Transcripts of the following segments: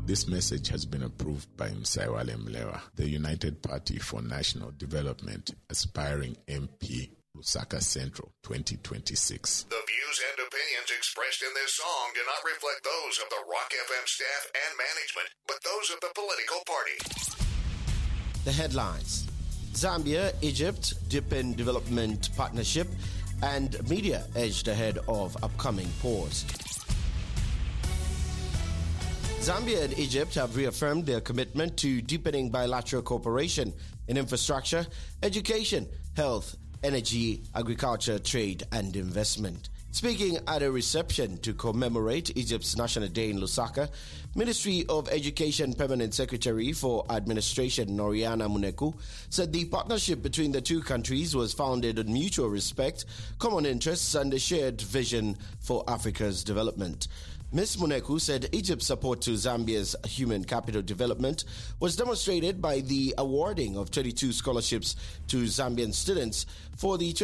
This message has been approved by Msaiwale Mlewa, the United Party for National Development, aspiring MP, Lusaka Central 2026. The views and opinions expressed in this song do not reflect those of the Rock FM staff and management, but those of the political party. The headlines: Zambia, Egypt, deepen development partnership, and media edged ahead of upcoming pause. Zambia and Egypt have reaffirmed their commitment to deepening bilateral cooperation in infrastructure, education, health, energy, agriculture, trade, and investment. Speaking at a reception to commemorate Egypt's National Day in Lusaka, Ministry of Education Permanent Secretary for Administration Noriana Muneku said the partnership between the two countries was founded on mutual respect, common interests, and a shared vision for Africa's development. Ms. Muneku said Egypt's support to Zambia's human capital development was demonstrated by the awarding of 22 scholarships to Zambian students for the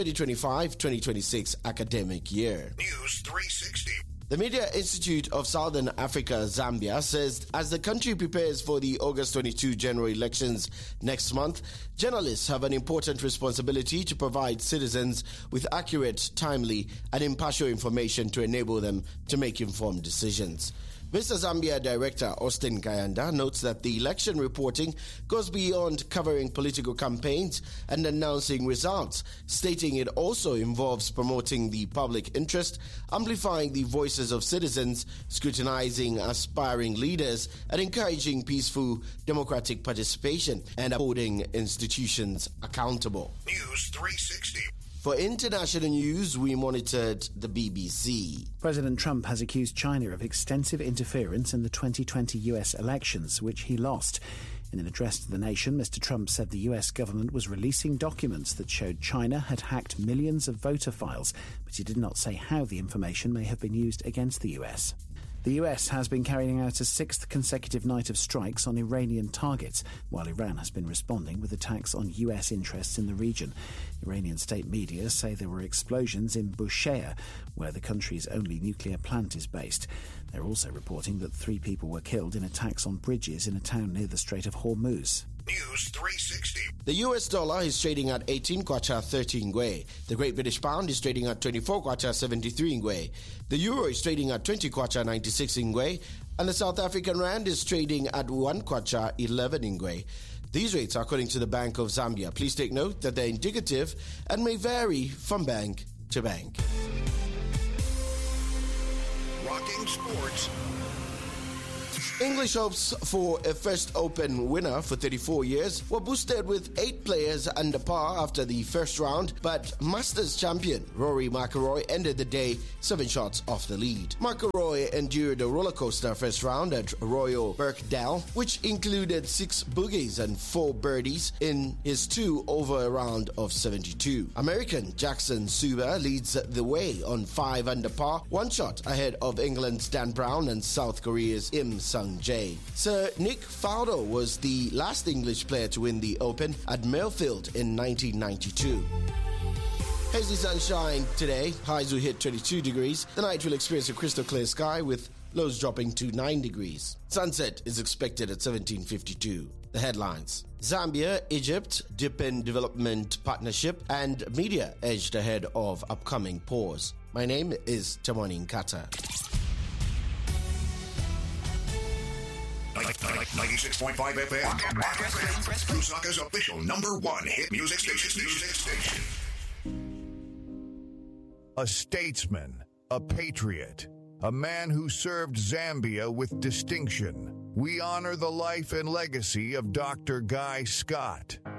2025-2026 academic year. News 360. The Media Institute of Southern Africa, Zambia, says as the country prepares for the August 22 general elections next month, journalists have an important responsibility to provide citizens with accurate, timely, and impartial information to enable them to make informed decisions. Mr. Zambia Director Austin Kayanda notes that the election reporting goes beyond covering political campaigns and announcing results, stating it also involves promoting the public interest, amplifying the voices of citizens, scrutinizing aspiring leaders, and encouraging peaceful democratic participation and holding institutions accountable. News 360. For international news, we monitored the BBC. President Trump has accused China of extensive interference in the 2020 US elections, which he lost. In an address to the nation, Mr. Trump said the US government was releasing documents that showed China had hacked millions of voter files, but he did not say how the information may have been used against the US. The US has been carrying out a sixth consecutive night of strikes on Iranian targets, while Iran has been responding with attacks on US interests in the region. Iranian state media say there were explosions in Bushehr, where the country's only nuclear plant is based. They're also reporting that 3 people were killed in attacks on bridges in a town near the Strait of Hormuz. News 360. The US dollar is trading at 18 kwacha 13 ngwe. The Great British Pound is trading at 24 kwacha 73 ngwe. The Euro is trading at 20 kwacha 96 ngwe. And the South African Rand is trading at 1 kwacha 11 ngwe. These rates are according to the Bank of Zambia. Please take note that they're indicative and may vary from bank to bank. Rocking sports. English hopes for a first Open winner for 34 years were boosted with 8 players under par after the first round, but Masters champion Rory McIlroy ended the day 7 shots off the lead. McIlroy endured a rollercoaster first round at Royal Birkdale, which included 6 bogeys and 4 birdies in his 2 over a round of 72. American Jackson Suba leads the way on 5 under par, 1 shot ahead of England's Dan Brown and South Korea's Im Sung-jae. Sir Nick Faldo was the last English player to win the Open at Millfield in 1992. Hazy sunshine today. Highs will hit 22 degrees. The night will experience a crystal clear sky with lows dropping to 9 degrees. Sunset is expected at 17:52. The headlines: Zambia, Egypt, deepen development partnership, and media edged ahead of upcoming pause. My name is Tamani Nkata. 96.5 FM. Lusaka's official #1 hit music station. A statesman, a patriot, a man who served Zambia with distinction. We honor the life and legacy of Dr. Guy Scott.